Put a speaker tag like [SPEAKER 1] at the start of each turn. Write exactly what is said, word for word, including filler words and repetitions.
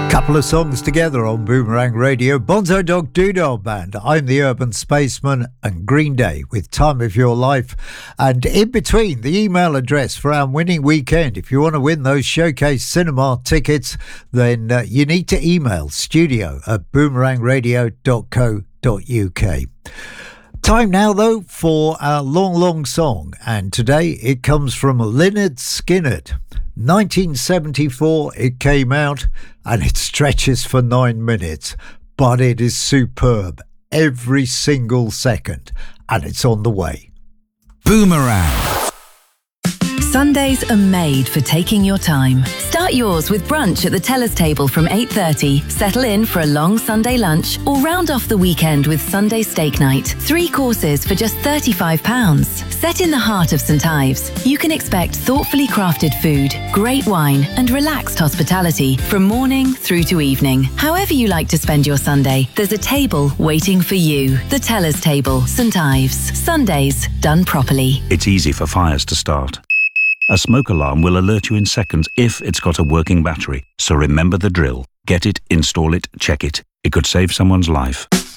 [SPEAKER 1] Couple of songs together on Boomerang Radio. Bonzo Dog Doodah Band, I'm the Urban Spaceman, and Green Day with Time of Your Life. And in between, the email address for our winning weekend. If you want to win those Showcase Cinema tickets, then uh, you need to email studio at boomerang radio dot co dot uk. Time now, though, for our long, long song. And today it comes from Lynyrd Skynyrd. nineteen seventy-four it came out, and it stretches for nine minutes, but it is superb every single second, and it's on the way.
[SPEAKER 2] Boomerang.
[SPEAKER 3] Sundays are made for taking your time. Start yours with brunch at the Teller's Table from eight thirty, settle in for a long Sunday lunch, or round off the weekend with Sunday steak night. Three courses for just thirty-five pounds. Set in the heart of St Ives, you can expect thoughtfully crafted food, great wine, and relaxed hospitality from morning through to evening. However you like to spend your Sunday, there's a table waiting for you. The Teller's Table, St Ives. Sundays done properly.
[SPEAKER 4] It's easy for fires to start. A smoke alarm will alert you in seconds if it's got a working battery. So remember the drill. Get it, install it, check it. It could save someone's life.